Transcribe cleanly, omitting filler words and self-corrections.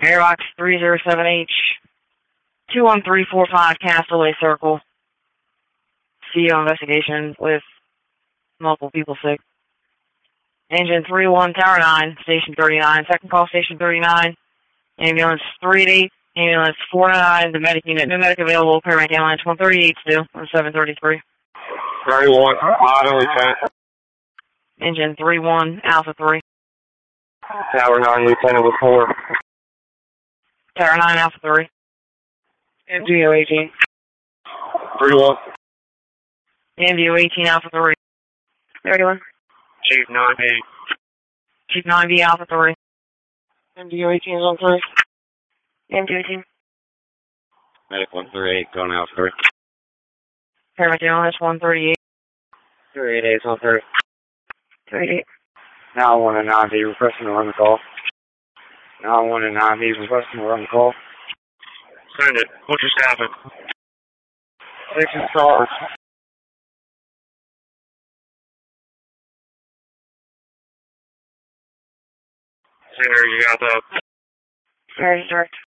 Airbox 307H, 21345 Castaway Circle. CEO investigation with multiple people sick. Engine 31, Tower 9, Station 39. Second call, Station 39. Ambulance 388, Ambulance 409, the medic unit. No medic available. Paramedic ambulance 138 still, on 733. 31, Auto Lieutenant. Engine 31, Alpha 3. Tower 9, Lieutenant with 4. Tower 9, Alpha 3. MGO 18. 31. MGO 18, Alpha 3. 31. Chief 9B. Chief 9B, Alpha 3. MGO 18 is on 3. MGO 18. Medic 138, going Alpha 3. Paramedic ambulance 138. 388 is on 3. 388. Now 1 and 9B requesting to run the call. Now 1 and 9B requesting to run the call. Send it. What's your staffing? 6 stars. Senior, you got that? Very direct.